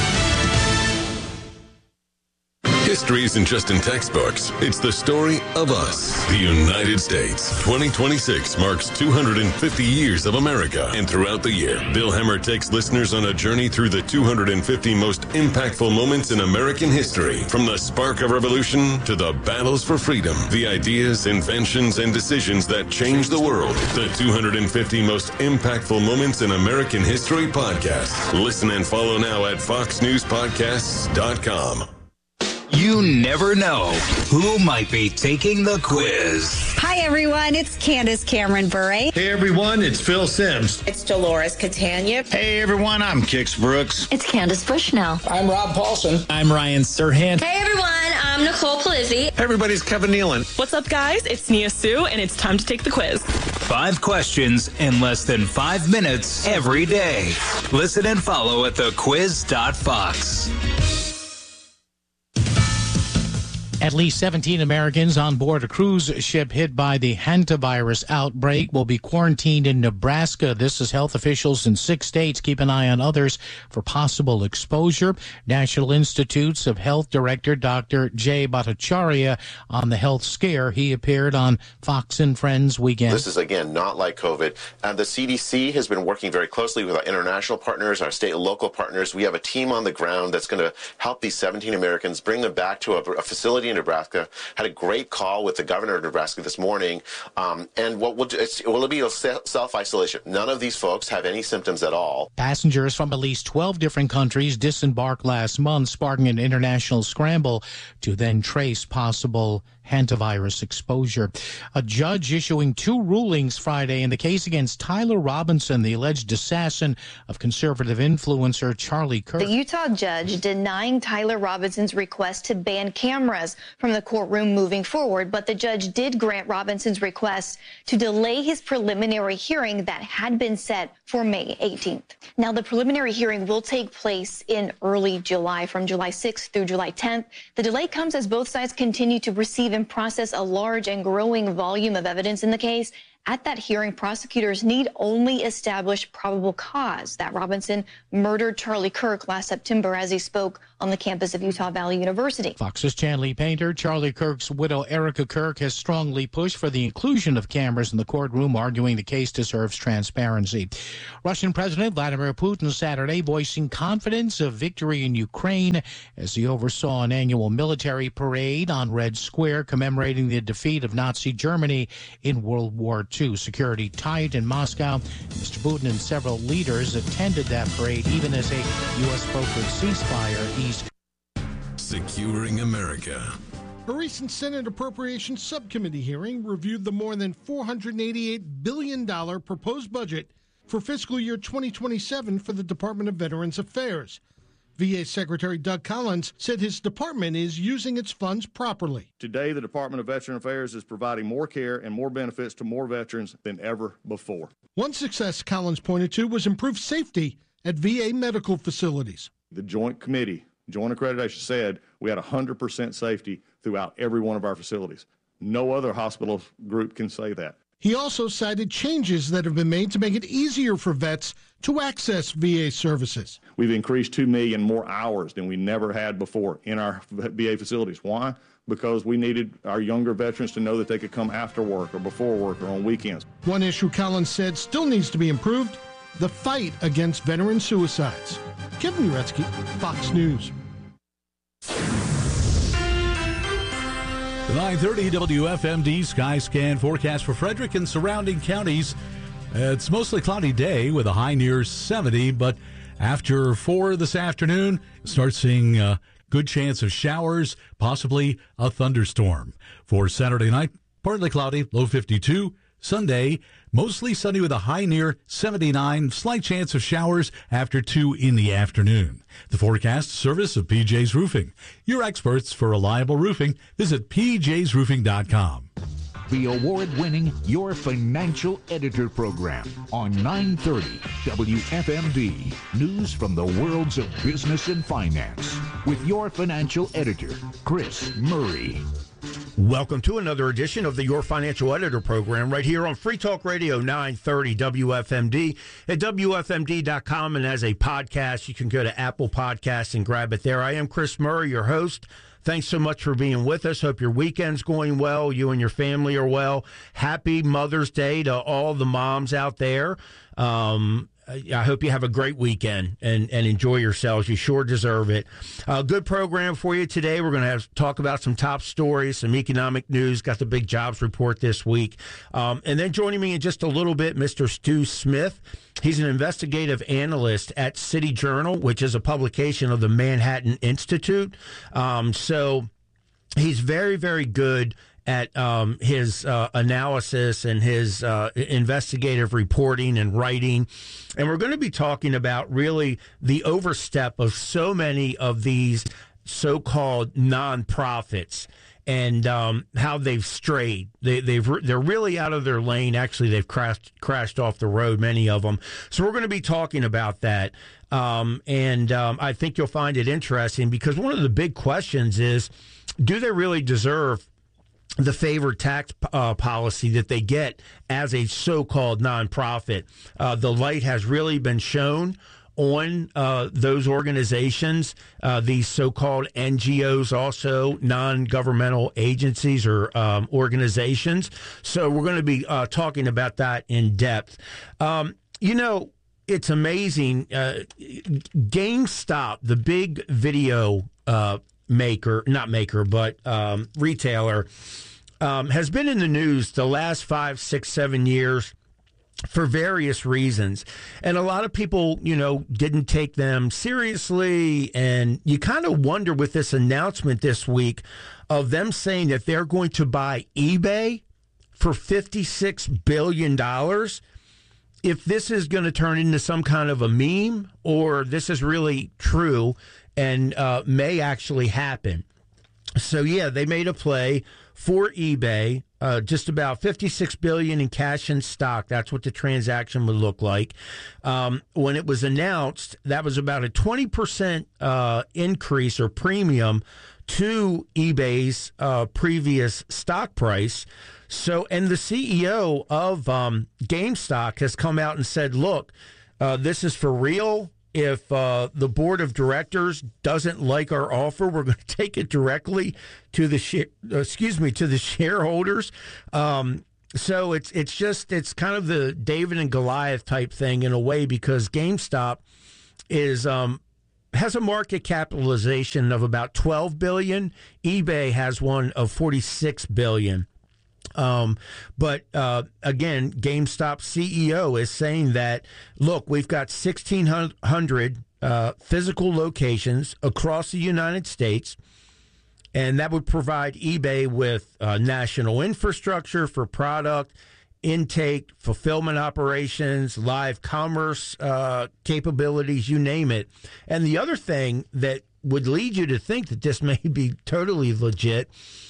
History isn't just in textbooks. It's the story of us, the United States. twenty twenty-six marks two hundred fifty years of America. And throughout the year, Bill Hemmer takes listeners on a journey through the two hundred fifty most impactful moments in American history. From the spark of revolution to the battles for freedom, the ideas, inventions, and decisions that changed the world. The two hundred fifty most impactful moments in American history podcast. Listen and follow now at fox news podcasts dot com. You never know who might be taking the quiz. Hi, everyone. It's Candace Cameron Bure. Hey, everyone. It's Phil Sims. It's Dolores Catania. Hey, everyone. I'm Kix Brooks. It's Candace Bushnell. I'm Rob Paulson. I'm Ryan Serhant. Hey, everyone. I'm Nicole Palizzi. Hey, everybody's Kevin Nealon. What's up, guys? It's Nia Sue, and it's time to take the quiz. Five questions in less than five minutes every day. Listen and follow at the quiz dot fox. At least seventeen Americans on board a cruise ship hit by the hantavirus outbreak will be quarantined in Nebraska. This is health officials in six states keep an eye on others for possible exposure. National Institutes of Health Director Doctor Jay Bhattacharya on the health scare. He appeared on Fox and Friends Weekend. This is, again, not like COVID. And the C D C has been working very closely with our international partners, our state and local partners. We have a team on the ground that's going to help these seventeen Americans, bring them back to a, a facility in Nebraska. Had a great call with the governor of Nebraska this morning. Um, and what we'll do, it's, it will be a self-isolation. None of these folks have any symptoms at all. Passengers from at least twelve different countries disembarked last month, sparking an international scramble to then trace possible hantavirus exposure. A judge issuing two rulings Friday in the case against Tyler Robinson, the alleged assassin of conservative influencer Charlie Kirk. The Utah judge denying Tyler Robinson's request to ban cameras from the courtroom moving forward, but the judge did grant Robinson's request to delay his preliminary hearing that had been set for May eighteenth. Now, the preliminary hearing will take place in early July, from July sixth through July tenth. The delay comes as both sides continue to receive and process a large and growing volume of evidence in the case. At that hearing, prosecutors need only establish probable cause that Robinson murdered Charlie Kirk last September as he spoke on the campus of Utah Valley University. Fox's Chanley Painter, Charlie Kirk's widow Erica Kirk, has strongly pushed for the inclusion of cameras in the courtroom, arguing the case deserves transparency. Russian President Vladimir Putin Saturday voicing confidence of victory in Ukraine as he oversaw an annual military parade on Red Square commemorating the defeat of Nazi Germany in World War Two. Security tight in Moscow. Mister Putin and several leaders attended that parade, even as a U S brokered ceasefire eased. Securing America. A recent Senate Appropriations Subcommittee hearing reviewed the more than four hundred eighty-eight billion dollars proposed budget for fiscal year twenty twenty-seven for the Department of Veterans Affairs. V A Secretary Doug Collins said his department is using its funds properly. Today, the Department of Veteran Affairs is providing more care and more benefits to more veterans than ever before. One success Collins pointed to was improved safety at V A medical facilities. The Joint Committee, Joint Accreditation, said we had one hundred percent safety throughout every one of our facilities. No other hospital group can say that. He also cited changes that have been made to make it easier for vets to access V A services. We've increased two million more hours than we never had before in our V A facilities. Why? Because we needed our younger veterans to know that they could come after work or before work or on weekends. One issue Collins said still needs to be improved, the fight against veteran suicides. Kevin Uretsky, Fox News. The nine thirty W F M D Sky Scan forecast for Frederick and surrounding counties. It's mostly cloudy day with a high near seventy, but after four this afternoon, start seeing a good chance of showers, possibly a thunderstorm. For Saturday night, partly cloudy, low fifty-two. Sunday, mostly sunny with a high near seventy-nine. Slight chance of showers after two in the afternoon. The forecast service of P J's Roofing. Your experts for reliable roofing. Visit P Js roofing dot com. The award-winning Your Financial Editor program on nine thirty W F M D. News from the worlds of business and finance with your financial editor, Chris Murray. Welcome to another edition of the Your Financial Editor program right here on Free Talk Radio nine thirty W F M D at W F M D dot com, and as a podcast, you can go to Apple Podcasts and grab it there. I am Chris Murray, your host. Thanks so much for being with us. Hope your weekend's going well. You and your family are well. Happy Mother's Day to all the moms out there. Um, I hope you have a great weekend and, and enjoy yourselves. You sure deserve it. A uh, good program for you today. We're going to have talk about some top stories, some economic news. Got the big jobs report this week. Um, and then joining me in just a little bit, Mister Stu Smith. He's an investigative analyst at City Journal, which is a publication of the Manhattan Institute. Um, so he's very, very good at um, his uh, analysis and his uh, investigative reporting and writing. And we're going to be talking about really the overstep of so many of these so-called nonprofits and um, how they've strayed. They, they've they're really out of their lane. Actually, they've crashed crashed off the road, many of them. So we're going to be talking about that. Um, and um, I think you'll find it interesting because one of the big questions is, do they really deserve the favored tax uh, policy that they get as a so-called nonprofit? Uh, the light has really been shown on uh, those organizations, uh, these so-called N G Os, also non-governmental agencies or um, organizations. So we're going to be uh, talking about that in depth. Um, you know, it's amazing. Uh, GameStop, the big video uh, maker, not maker, but um, retailer, um, has been in the news the last five, six, seven years for various reasons. And a lot of people, you know, didn't take them seriously. And you kind of wonder with this announcement this week of them saying that they're going to buy eBay for fifty-six billion dollars, if this is going to turn into some kind of a meme or this is really true and uh, may actually happen. So, yeah, they made a play for eBay, uh, just about fifty-six billion dollars in cash and stock. That's what the transaction would look like. Um, when it was announced, that was about a twenty percent uh, increase or premium to eBay's uh, previous stock price. So, and the C E O of um, GameStop has come out and said, look, uh, this is for real. If uh, the board of directors doesn't like our offer, we're going to take it directly to the sh- excuse me to the shareholders. Um, so it's it's just it's kind of the David and Goliath type thing in a way, because GameStop is um, has a market capitalization of about twelve billion dollars. eBay has one of forty-six billion dollars. Um, but uh, again, GameStop C E O is saying that, look, we've got sixteen hundred uh, physical locations across the United States, and that would provide eBay with uh, national infrastructure for product intake, fulfillment operations, live commerce uh, capabilities, you name it. And the other thing that would lead you to think that this may be totally legit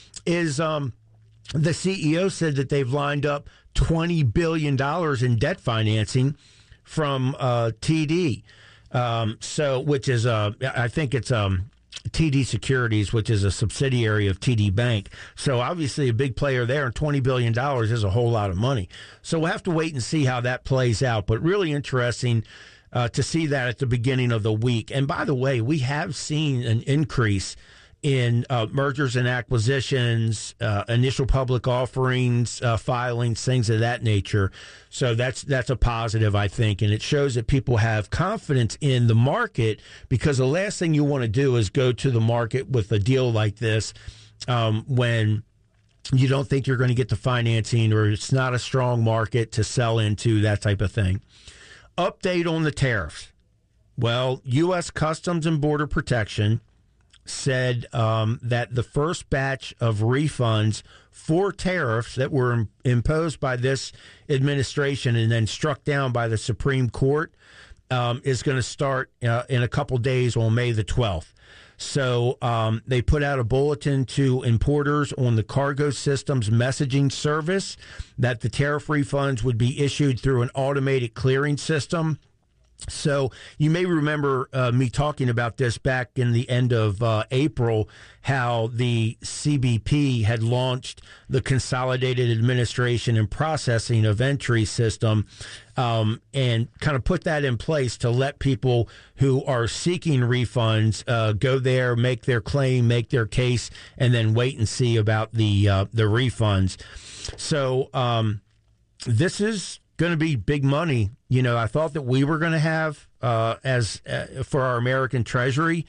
is um, the C E O said that they've lined up twenty billion dollars in debt financing from uh, T D. Um, so, which is, uh, I think it's um, T D Securities, which is a subsidiary of T D Bank. So obviously a big player there, and twenty billion dollars is a whole lot of money. So we'll have to wait and see how that plays out. But really interesting uh, to see that at the beginning of the week. And by the way, we have seen an increase in uh, mergers and acquisitions, uh, initial public offerings, uh, filings, things of that nature. So that's that's a positive, I think, and it shows that people have confidence in the market, because the last thing you want to do is go to the market with a deal like this um, when you don't think you're going to get the financing, or it's not a strong market to sell into, that type of thing. Update on the tariffs. Well, U S Customs and Border Protection said um, that the first batch of refunds for tariffs that were imposed by this administration and then struck down by the Supreme Court um, is going to start uh, in a couple days on May the twelfth. So um, they put out a bulletin to importers on the Cargo Systems messaging service that the tariff refunds would be issued through an automated clearing system. So you may remember uh, me talking about this back in the end of uh, April, how the C B P had launched the Consolidated Administration and Processing of Entry system, um, and kind of put that in place to let people who are seeking refunds uh, go there, make their claim, make their case, and then wait and see about the uh, the refunds. So um, this is going to be big money. You know, I thought that we were going to have uh, as uh, for our American Treasury.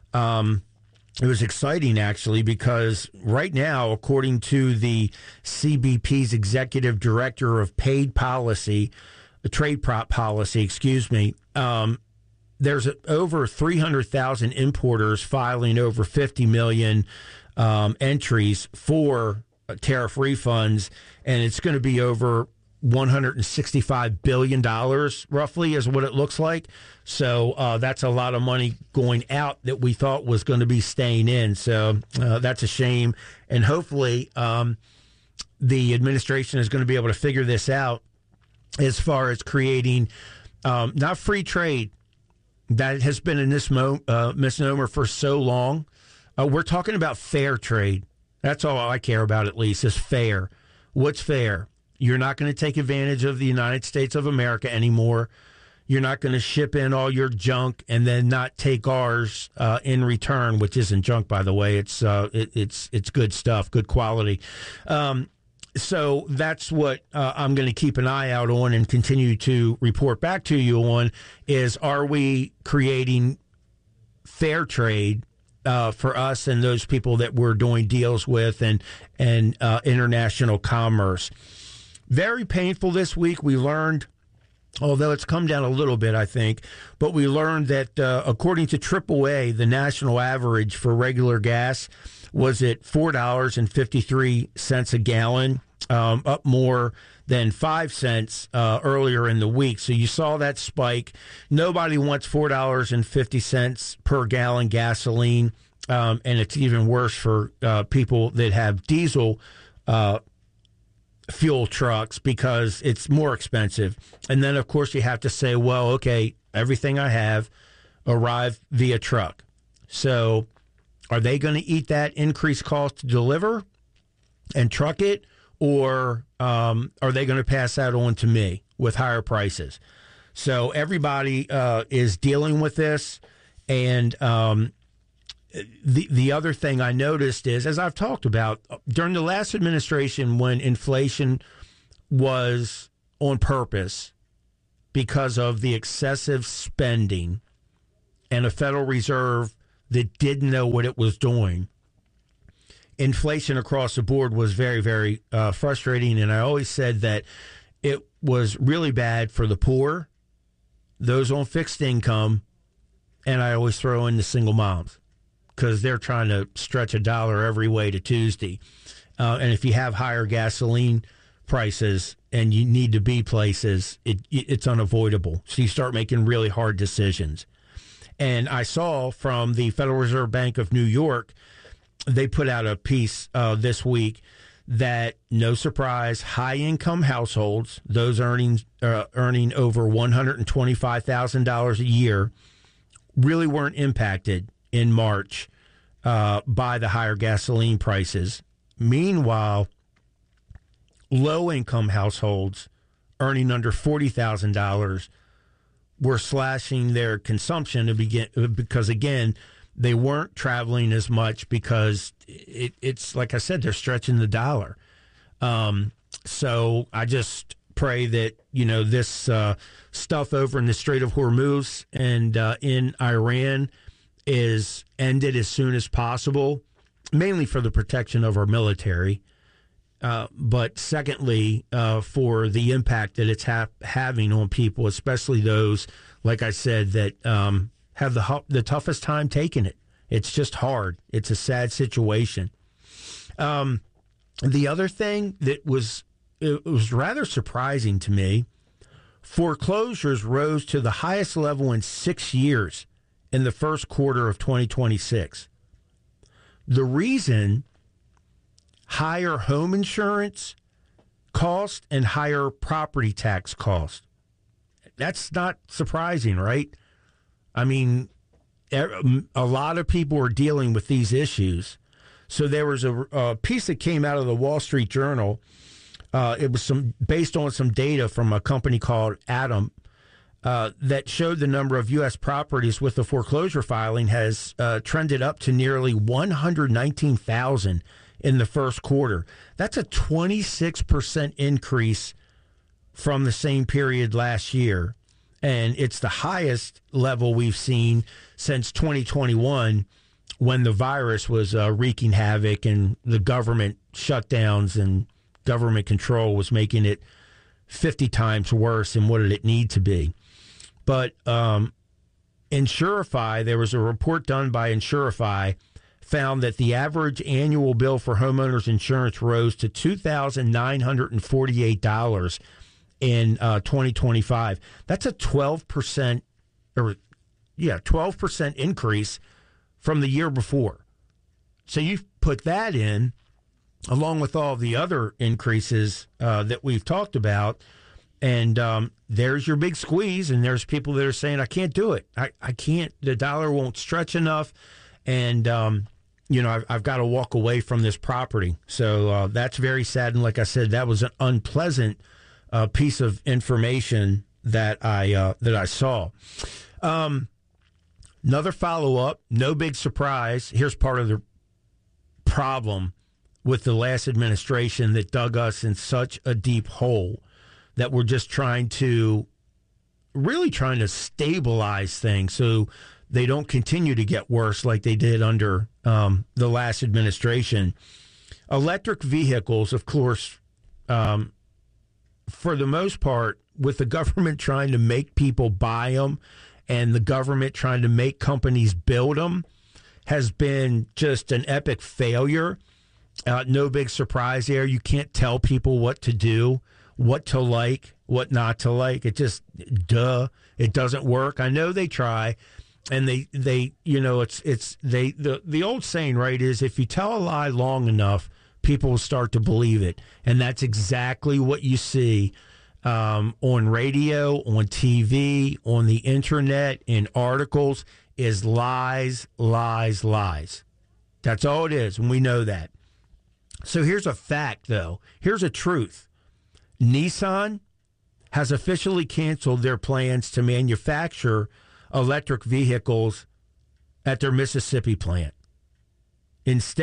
Um, it was exciting, actually, because right now, according to the C B P's executive director of paid policy, the trade prop policy, excuse me, um, there's over three hundred thousand importers filing over fifty million um, entries for tariff refunds, and it's going to be over one hundred sixty-five billion dollars, roughly, is what it looks like. So uh, that's a lot of money going out that we thought was going to be staying in. So uh, that's a shame. And hopefully um, the administration is going to be able to figure this out as far as creating um, not free trade. That has been a mismo- uh, misnomer for so long Uh, we're talking about fair trade. That's all I care about, at least, is fair. What's fair? You're not going to take advantage of the United States of America anymore. You're not going to ship in all your junk and then not take ours uh, in return, which isn't junk, by the way. It's uh, it, it's it's good stuff, good quality. Um, so that's what uh, I'm going to keep an eye out on and continue to report back to you on is, are we creating fair trade uh, for us and those people that we're doing deals with and, and uh, international commerce? Very painful this week. We learned, although it's come down a little bit, I think, but we learned that uh, according to triple A, the national average for regular gas was at four dollars and fifty-three cents a gallon, um, up more than five cents uh, earlier in the week. So you saw that spike. Nobody wants four dollars and fifty cents per gallon gasoline, um, and it's even worse for uh, people that have diesel uh fuel trucks because it's more expensive. And then, of course, you have to say, well, okay, everything I have arrived via truck. So are they going to eat that increased cost to deliver and truck it, or um, are they going to pass that on to me with higher prices? So everybody uh, is dealing with this. And um The the other thing I noticed is, as I've talked about, during the last administration when inflation was on purpose because of the excessive spending and a Federal Reserve that didn't know what it was doing, inflation across the board was very, very uh, frustrating. And I always said that it was really bad for the poor, those on fixed income, and I always throw in the single moms, because they're trying to stretch a dollar every way to Tuesday. Uh, and if you have higher gasoline prices and you need to be places, it, it's unavoidable. So you start making really hard decisions. And I saw from the Federal Reserve Bank of New York, they put out a piece uh, this week that, no surprise, high-income households, those earning, uh, earning over one hundred twenty-five thousand dollars a year, really weren't impacted in March uh, by the higher gasoline prices. Meanwhile, low-income households earning under forty thousand dollars were slashing their consumption to begin, because, again, they weren't traveling as much because it, it's, like I said, they're stretching the dollar. Um, so I just pray that, you know, this uh, stuff over in the Strait of Hormuz and uh, in Iran is ended as soon as possible, mainly for the protection of our military, uh, but secondly, uh, for the impact that it's ha- having on people, especially those, like I said, that um, have the hu- the toughest time taking it. It's just hard. It's a sad situation. Um, the other thing that was it was rather surprising to me, foreclosures rose to the highest level in six years in the first quarter of twenty twenty-six. The reason, higher home insurance cost and higher property tax cost. That's not surprising, right? I mean, a lot of people are dealing with these issues. So there was a, a piece that came out of the Wall Street Journal. Uh, it was some based on some data from a company called Atom, Uh, that showed the number of U S properties with the foreclosure filing has uh, trended up to nearly one hundred nineteen thousand in the first quarter. That's a twenty-six percent increase from the same period last year. And it's the highest level we've seen since twenty twenty-one, when the virus was uh, wreaking havoc and the government shutdowns and government control was making it fifty times worse than what did it need to be. But um, Insurify, there was a report done by Insurify, found that the average annual bill for homeowners insurance rose to two thousand nine hundred forty-eight dollars in uh, twenty twenty-five. That's a twelve percent, or yeah, twelve percent increase from the year before. So you put that in, along with all the other increases uh, that we've talked about, and um, there's your big squeeze, and there's people that are saying, I can't do it. I, I can't, the dollar won't stretch enough. And, um, you know, I've, I've got to walk away from this property. So uh, that's very sad. And like I said, that was an unpleasant uh, piece of information that I uh, that I saw. Um, another follow-up, no big surprise. Here's part of the problem with the last administration that dug us in such a deep hole that we're just trying to, really trying to stabilize things so they don't continue to get worse like they did under um, the last administration. Electric vehicles, of course, um, for the most part, with the government trying to make people buy them and the government trying to make companies build them, has been just an epic failure. Uh, no big surprise there. You can't tell people what to do, what to like, what not to like. It just, duh, it doesn't work. I know they try. And they, they, you know, it's, it's, they, the, the old saying, right, is if you tell a lie long enough, people will start to believe it. And that's exactly what you see um, on radio, on T V, on the internet, in articles, is lies, lies, lies. That's all it is. And we know that. So here's a fact, though. Here's a truth. Nissan has officially canceled their plans to manufacture electric vehicles at their Mississippi plant. Instead,